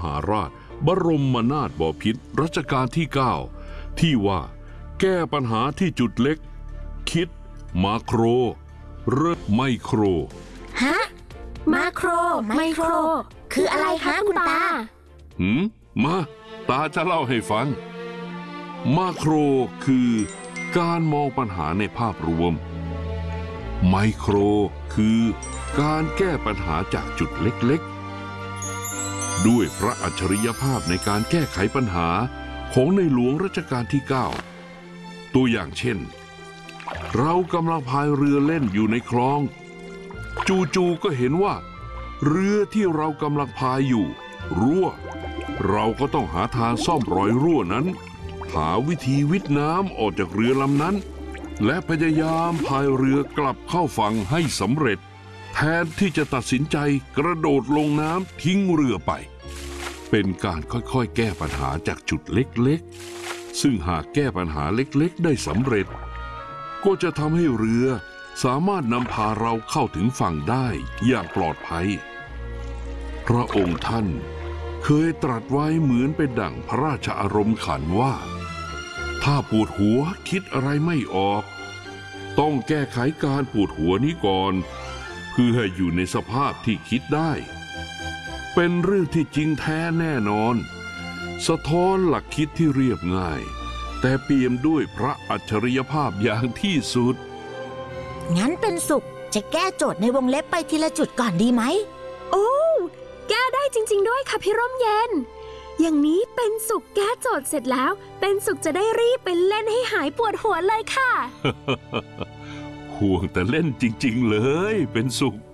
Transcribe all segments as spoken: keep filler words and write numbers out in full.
าราชบรมนาถบพิตรรัชกาลที่เก้าที่ว่าแก้ปัญหาที่จุดเล็กคิดมาโครเริ่มไมโครฮะมาโครไมโครคืออะไรคะคุณตาหืมมาตาจะเล่าให้ฟังมาโครคือการมองปัญหาในภาพรวมไมโครคือการแก้ปัญหาจากจุดเล็กๆด้วยพระอัจฉริยภาพในการแก้ไขปัญหาของในหลวงรัชกาลที่เก้าตัวอย่างเช่นเรากำลังพายเรือเล่นอยู่ในคลองจู่ๆก็เห็นว่าเรือที่เรากำลังพายอยู่รั่วเราก็ต้องหาทางซ่อมรอยรั่วนั้นหาวิธีวิทย์น้ำออกจากเรือลำนั้นและพยายามพายเรือกลับเข้าฝั่งให้สำเร็จแทนที่จะตัดสินใจกระโดดลงน้ำทิ้งเรือไปเป็นการค่อยๆแก้ปัญหาจากจุดเล็กๆซึ่งหากแก้ปัญหาเล็กๆได้สำเร็จก็จะทำให้เรือสามารถนำพาเราเข้าถึงฝั่งได้อย่างปลอดภัยพระองค์ท่านเคยตรัสไว้เหมือนเป็นดั่งพระราชอารมณ์ขันว่าถ้าปวดหัวคิดอะไรไม่ออกต้องแก้ไขการปวดหัวนี้ก่อนเพื่อให้อยู่ในสภาพที่คิดได้เป็นเรื่องที่จริงแท้แน่นอนสะท้อนหลักคิดที่เรียบง่ายแต่เปี่ยมด้วยพระอัจฉริยภาพอย่างที่สุดงั้นเป็นสุขจะแก้โจทย์ในวงเล็บไปทีละจุดก่อนดีไหมโอ้แก้ได้จริงๆด้วยค่ะพี่ร่มเย็นอย่างนี้เป็นสุขแก้โจทย์เสร็จแล้วเป็นสุขจะได้รีบไปเล่นให้หายปวดหัวเลยค่ะห่วงแต่เล่นจริงๆเลยเป็นสุข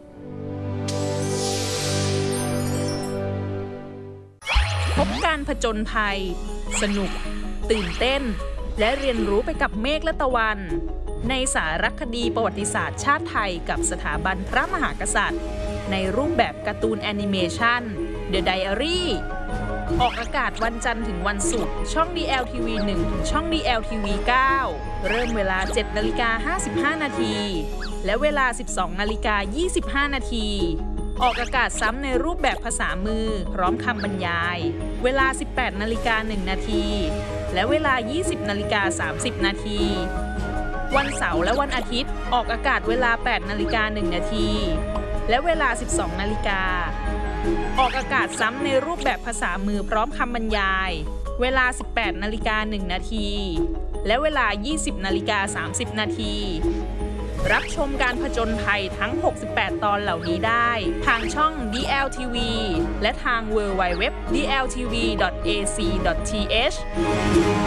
พบการผจญภัยสนุกตื่นเต้นและเรียนรู้ไปกับเมฆและตะวันในสารคดีประวัติศาสตร์ชาติไทยกับสถาบันพระมหากษัตริย์ในรูปแบบการ์ตูนแอนิเมชัน The Diary ออกอากาศวันจันทร์ถึงวันศุกร์ช่อง ดี แอล ที วี หนึ่ง ถึงช่อง ดี แอล ที วี เก้า เริ่มเวลา เจ็ดนาฬิกาห้าสิบห้านาทีและเวลา สิบสองนาฬิกายี่สิบห้านาทีออกอากาศซ้ำในรูปแบบภาษามือพร้อมคำบรรยายเวลา สิบแปดนาฬิกาหนึ่งนาทีและเวลา ยี่สิบนาฬิกาสามสิบนาทีวันเสาร์และวันอาทิตย์ออกอากาศเวลา แปดนาฬิกาหนึ่งนาทีและเวลา สิบสองนาฬิกาออกอากาศซ้ำในรูปแบบภาษามือพร้อมคำบรรยายเวลา สิบแปดนาฬิกาหนึ่งนาทีและเวลา ยี่สิบนาฬิกาสามสิบนาทีรับชมการผจญภัยทั้ง หกสิบแปด ตอนเหล่านี้ได้ทางช่อง ดี แอล ที วี และทาง ดับเบิลยู ดับเบิลยู ดับเบิลยู ดอท ดี แอล ที วี ดอท เอ ซี ดอท ที เอช